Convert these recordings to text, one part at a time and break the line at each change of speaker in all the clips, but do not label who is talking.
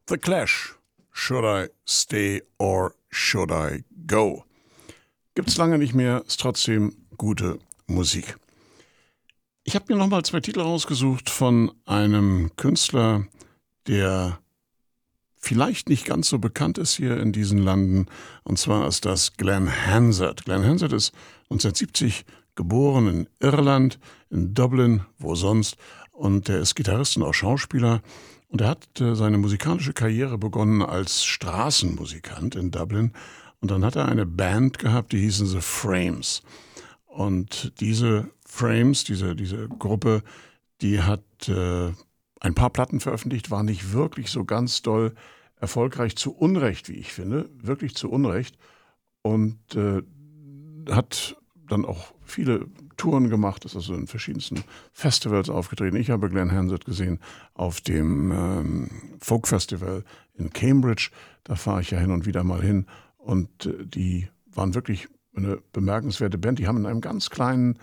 The Clash. Should I stay or should I go? Gibt's lange nicht mehr, ist trotzdem gute Musik. Ich habe mir nochmal 2 Titel rausgesucht von einem Künstler, der vielleicht nicht ganz so bekannt ist hier in diesen Landen. Und zwar ist das Glen Hansard. Glen Hansard ist 1970 geboren in Irland, in Dublin, wo sonst. Und er ist Gitarrist und auch Schauspieler. Und er hat seine musikalische Karriere begonnen als Straßenmusikant in Dublin. Und dann hat er eine Band gehabt, die hießen The Frames. Und diese Frames, diese Gruppe, die hat ein paar Platten veröffentlicht, war nicht wirklich so ganz doll erfolgreich, zu Unrecht, wie ich finde, wirklich zu Unrecht. Und hat dann auch viele Touren gemacht, ist also in verschiedensten Festivals aufgetreten. Ich habe Glen Hansard gesehen auf dem Folk Festival in Cambridge. Da fahre ich ja hin und wieder mal hin. Und die waren wirklich eine bemerkenswerte Band. Die haben in einem ganz kleinen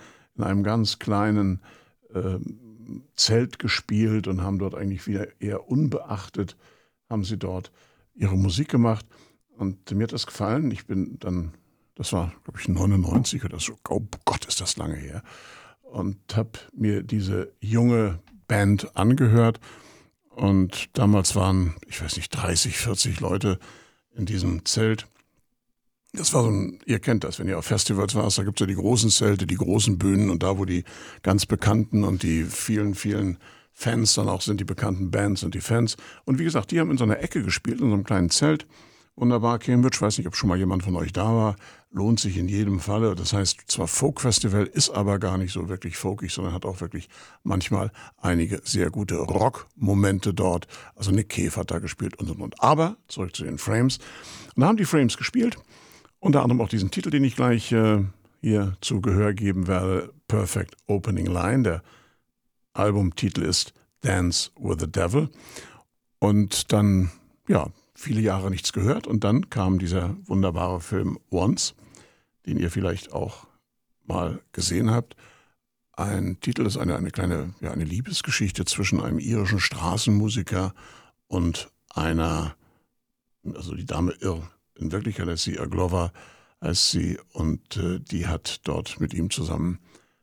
Zelt gespielt und haben dort eigentlich wieder eher unbeachtet, haben sie dort ihre Musik gemacht. Und mir hat das gefallen. Ich bin dann, das war, glaube ich, 99 oder so, oh Gott, ist das lange her, und habe mir diese junge Band angehört. Und damals waren, ich weiß nicht, 30, 40 Leute in diesem Zelt. Das war so ein, ihr kennt das, wenn ihr auf Festivals warst, da gibt es ja die großen Zelte, die großen Bühnen und da, wo die ganz Bekannten und die vielen, vielen Fans dann auch sind, die bekannten Bands und die Fans. Und wie gesagt, die haben in so einer Ecke gespielt, in so einem kleinen Zelt. Wunderbar, Cambridge, weiß nicht, ob schon mal jemand von euch da war, lohnt sich in jedem Falle. Das heißt, zwar Folk-Festival, ist aber gar nicht so wirklich folkig, sondern hat auch wirklich manchmal einige sehr gute Rock-Momente dort. Also Nick Cave hat da gespielt und. Aber zurück zu den Frames. Und da haben die Frames gespielt. Unter anderem auch diesen Titel, den ich gleich hier zu Gehör geben werde, Perfect Opening Line. Der Albumtitel ist Dance with the Devil. Und dann, ja, viele Jahre nichts gehört. Und dann kam dieser wunderbare Film Once, den ihr vielleicht auch mal gesehen habt. Ein Titel ist eine kleine, ja, eine Liebesgeschichte zwischen einem irischen Straßenmusiker und einer, also die Dame Irr. In Wirklichkeit ist sie Aglova, heißt sie, und die hat dort mit ihm zusammen,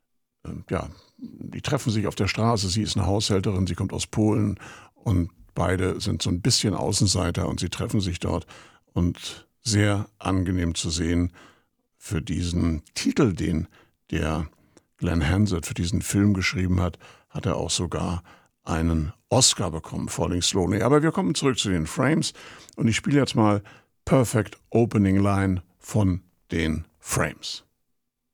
die treffen sich auf der Straße, sie ist eine Haushälterin, sie kommt aus Polen und beide sind so ein bisschen Außenseiter und sie treffen sich dort und sehr angenehm zu sehen. Für diesen Titel, den der Glen Hansard für diesen Film geschrieben hat, hat er auch sogar einen Oscar bekommen, Falling Slowly. Aber wir kommen zurück zu den Frames und ich spiele jetzt mal Perfect Opening Line von den Frames.